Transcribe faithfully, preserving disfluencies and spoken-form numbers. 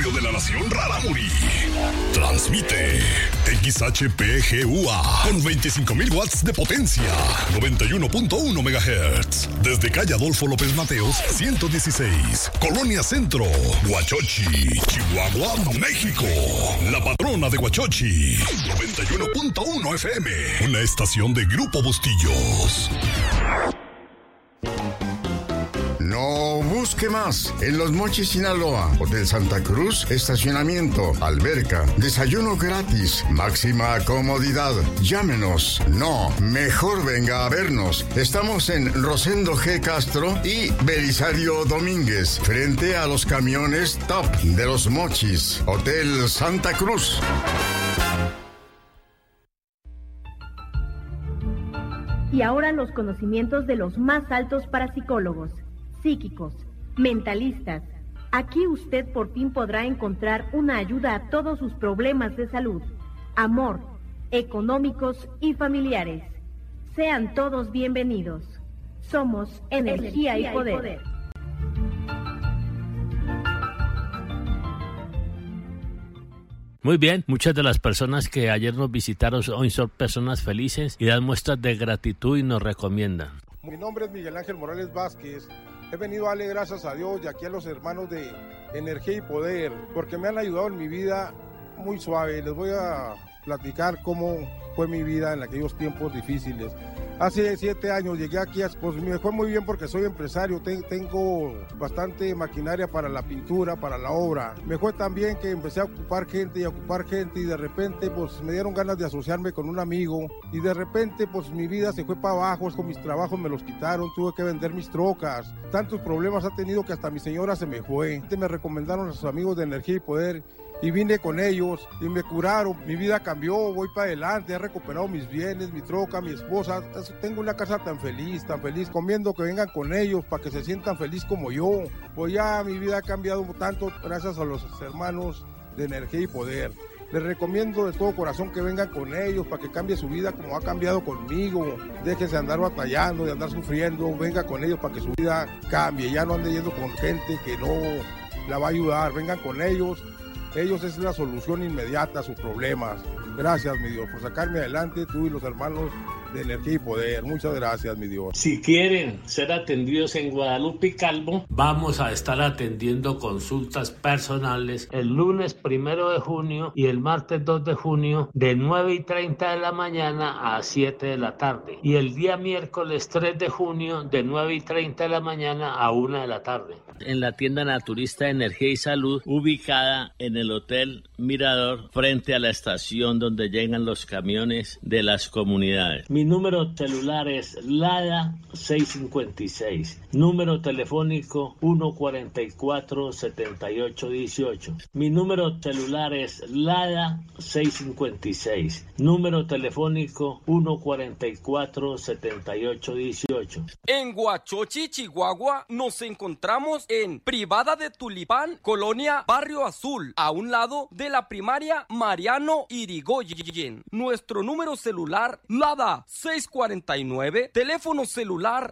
radio de la nación Rarámuri. Transmite X H P G U A con veinticinco mil watts de potencia, noventa y uno punto uno megahertz. Desde calle Adolfo López Mateos, ciento dieciséis, Colonia Centro, Huachochi, Chihuahua, México. La patrona de Huachochi, noventa y uno punto uno F M. Una estación de Grupo Bustillos. No busque más. En Los Mochis, Sinaloa, Hotel Santa Cruz, estacionamiento, alberca, desayuno gratis, máxima comodidad. Llámenos. No, mejor venga a vernos. Estamos en Rosendo G. Castro y Belisario Domínguez, frente a los camiones Top de Los Mochis. Hotel Santa Cruz. Y ahora los conocimientos de los más altos parapsicólogos, psíquicos, mentalistas. Aquí usted por fin podrá encontrar una ayuda a todos sus problemas de salud, amor, económicos y familiares. Sean todos bienvenidos. Somos Energía, Energía y Poder. Y poder. Muy bien, muchas de las personas que ayer nos visitaron hoy son personas felices y dan muestras de gratitud y nos recomiendan. Mi nombre es Miguel Ángel Morales Vázquez. He venido a darle gracias a Dios y aquí a los hermanos de Energía y Poder, porque me han ayudado en mi vida muy suave. Les voy a platicar cómo fue mi vida en aquellos tiempos difíciles. Hace siete años llegué aquí, pues me fue muy bien porque soy empresario, tengo bastante maquinaria para la pintura, para la obra. Me fue tan bien que empecé a ocupar gente y a ocupar gente y de repente pues me dieron ganas de asociarme con un amigo y de repente pues mi vida se fue para abajo, con mis trabajos me los quitaron, tuve que vender mis trocas. Tantos problemas ha tenido que hasta mi señora se me fue. Me recomendaron a sus amigos de Energía y Poder y vine con ellos y me curaron. Mi vida cambió, voy para adelante, he recuperado mis bienes, mi troca, mi esposa. Tengo una casa tan feliz, tan feliz, comiendo que vengan con ellos para que se sientan feliz como yo. Pues ya mi vida ha cambiado tanto gracias a los hermanos de Energía y Poder. Les recomiendo de todo corazón que vengan con ellos para que cambie su vida como ha cambiado conmigo. Déjense de andar batallando, de andar sufriendo, venga con ellos para que su vida cambie. Ya no ande yendo con gente que no la va a ayudar, vengan con ellos. Ellos es la solución inmediata a sus problemas. Gracias, mi Dios, por sacarme adelante, tú y los hermanos de Energía y Poder. Muchas gracias, mi Dios. Si quieren ser atendidos en Guadalupe y Calvo, vamos a estar atendiendo consultas personales el lunes primero de junio y el martes dos de junio de nueve y treinta de la mañana a siete de la tarde. Y el día miércoles tres de junio de nueve y treinta de la mañana a una de la tarde. En la tienda naturista Energía y Salud, ubicada en el Hotel Mirador, frente a la estación donde llegan los camiones de las comunidades. Mi número celular es Lada seiscientos cincuenta y seis, número telefónico uno cuarenta y cuatro, setenta y ocho dieciocho. Mi número celular es Lada seiscientos cincuenta y seis, número telefónico uno cuarenta y cuatro, setenta y ocho dieciocho. En Huachochi, Chihuahua, nos encontramos en Privada de Tulipán, Colonia Barrio Azul, a un lado de la primaria Mariano Irigoyen. Nuestro número celular, Lada seiscientos cuarenta y nueve, teléfono celular